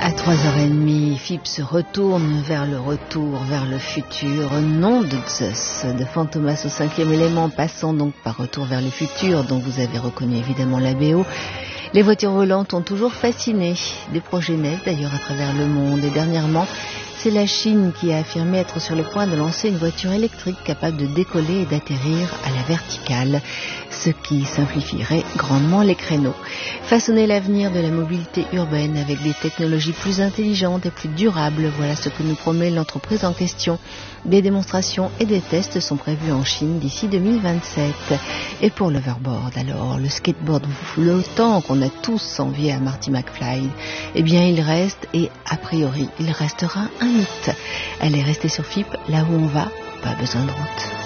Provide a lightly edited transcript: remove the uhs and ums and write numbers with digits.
À 3h30, FIP se retourne vers le retour, vers le futur. Nom de Zeus, de Fantomas au 5e élément, passant donc par Retour vers le futur, dont vous avez reconnu évidemment la BO. Les voitures volantes ont toujours fasciné. Des projets naissent d'ailleurs à travers le monde. Et dernièrement, c'est la Chine qui a affirmé être sur le point de lancer une voiture électrique capable de décoller et d'atterrir à la verticale, ce qui simplifierait grandement les créneaux. Façonner l'avenir de la mobilité urbaine avec des technologies plus intelligentes et plus durables, voilà ce que nous promet l'entreprise en question. Des démonstrations et des tests sont prévus en Chine d'ici 2027. Et pour l'hoverboard, alors, le skateboard flottant qu'on a tous envié à Marty McFly, eh bien il reste, et a priori il restera un mythe. Elle est restée sur FIP, là où on va, pas besoin de route.